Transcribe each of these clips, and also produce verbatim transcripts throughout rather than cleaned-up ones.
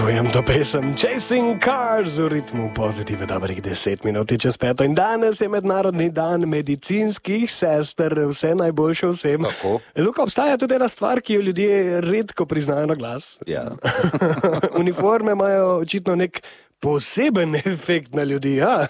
Pojem to pesem Chasing Cars v ritmu pozitive dobrih deset minut čez peto in danes je mednarodni dan medicinskih sester, vse najboljše vsem. Tako. Luka, obstaja tudi ena stvar, ki jo ljudje redko priznajo na glas. Ja. Uniforme imajo očitno nek poseben efekt na ljudi, ja?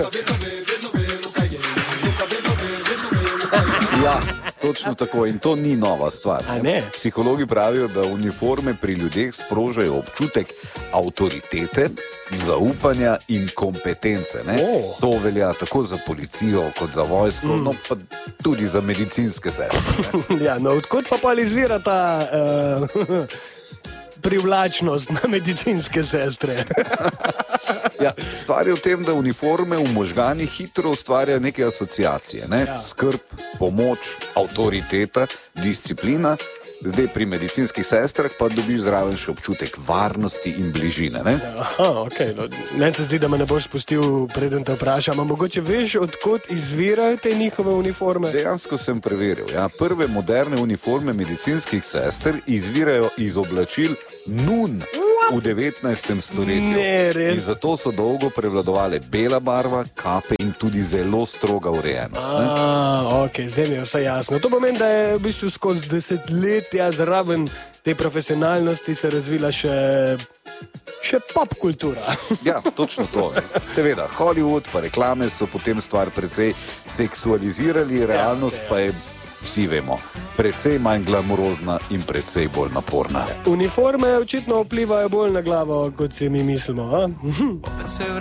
Ja, točno tako in to ni nova stvar. A ne? Psihologi pravijo, da uniforme pri ljudeh sprožajo občutek avtoritete, zaupanja in kompetence. Ne? O. To velja tako za policijo kot za vojsko, mm. no pa tudi za medicinske sestre. Ja, no odkot pa pa izvira ta uh, privlačnost na medicinske sestre? Ja, stvar je v tem, da uniforme v možganih hitro ustvarjajo neke asociacije. Ne? Ja. Skrb, pomoč, avtoriteta, disciplina. Zdaj pri medicinskih sestrah pa dobiš zraven še občutek varnosti in bližine. Ne? Aha, okay. No, ne se zdi, da me ne boš spustil, preden te vprašam, a mogoče veš, odkot izvirajo te njihove uniforme? Dejansko sem preveril. Ja. Prve moderne uniforme medicinskih sester izvirajo iz oblačil nun v devetnajstem stoletju. Ne, res? In zato so dolgo prevladovale bela barva, kape in tudi zelo stroga urejenost. Ne? A, ok, zdaj mi je vse jasno. To pomeni, da je v bistvu skozi desetletja zraven te profesionalnosti se razvila še, še pop kultura. Ja, točno to. Seveda, Hollywood pa reklame so potem stvar precej seksualizirali, realnost Ja, ja. pa je, vsi vemo, precej manj glamurozna in precej bolj naporna. Uniforme očitno vplivajo bolj na glavo, kot si mi mislimo. A?